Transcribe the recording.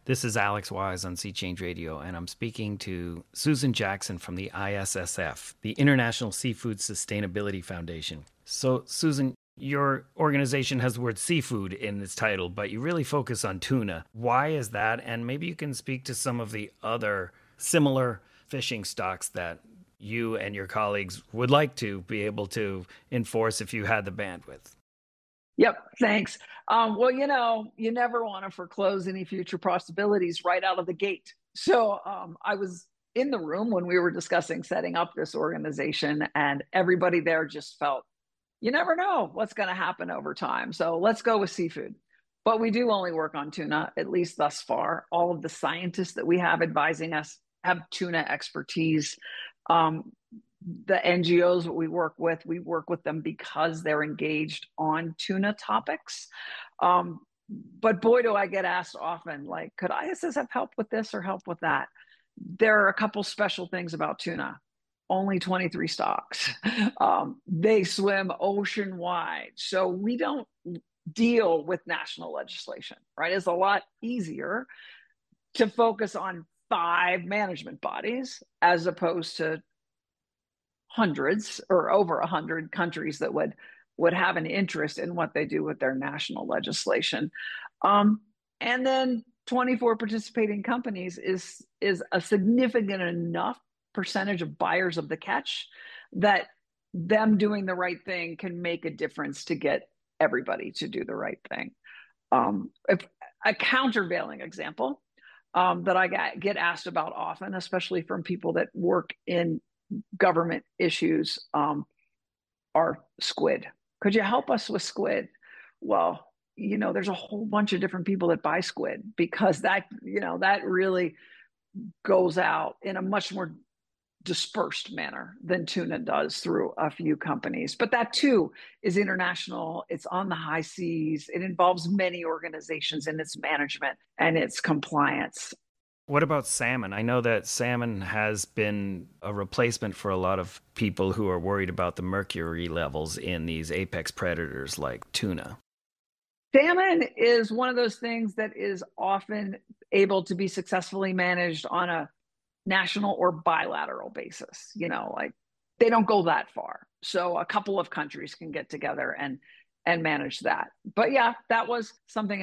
This is Alex Wise on Sea Change Radio, and I'm speaking to Susan Jackson from the ISSF, the International Seafood Sustainability Foundation. So, Susan, your organization has the word seafood in its title, but you really focus on tuna. Why is that? And maybe you can speak to some of the other similar fishing stocks that you and your colleagues would like to be able to enforce if you had the bandwidth. Yep, thanks. Well, you never want to foreclose any future possibilities right out of the gate. So I was in the room when we were discussing setting up this organization, and everybody there just felt, you never know what's going to happen over time. So let's go with seafood. But we do only work on tuna, at least thus far. All of the scientists that we have advising us have tuna expertise. The NGOs that we work with them because they're engaged on tuna topics. But boy, do I get asked often, like, could ISSF help with this or help with that? There are a couple special things about tuna. Only 23 stocks. They swim ocean wide. So we don't deal with national legislation, right? It's a lot easier to focus on 5 management bodies as opposed to hundreds or over 100 countries that would have an interest in what they do with their national legislation. And then 24 participating companies is a significant enough percentage of buyers of the catch that them doing the right thing can make a difference to get everybody to do the right thing. If a countervailing example that I get asked about often, especially from people that work in government issues, are squid. Could you help us with squid? Well, there's a whole bunch of different people that buy squid because that really goes out in a much more dispersed manner than tuna does through a few companies. But that too is international. It's on the high seas. It involves many organizations in its management and its compliance. What about salmon? I know that salmon has been a replacement for a lot of people who are worried about the mercury levels in these apex predators like tuna. Salmon is one of those things that is often able to be successfully managed on a national or bilateral basis. Like they don't go that far. So a couple of countries can get together and manage that. But yeah, that was something